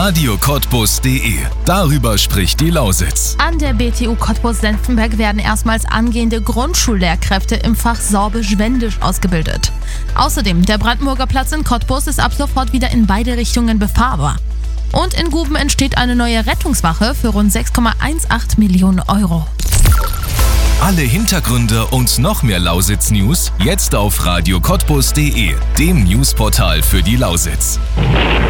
radiocottbus.de. Darüber spricht die Lausitz. An der BTU Cottbus-Senftenberg werden erstmals angehende Grundschullehrkräfte im Fach Sorbisch-Wendisch ausgebildet. Außerdem, der Brandenburger Platz in Cottbus ist ab sofort wieder in beide Richtungen befahrbar. Und in Guben entsteht eine neue Rettungswache für rund 6,18 Millionen Euro. Alle Hintergründe und noch mehr Lausitz-News jetzt auf radiocottbus.de, dem Newsportal für die Lausitz.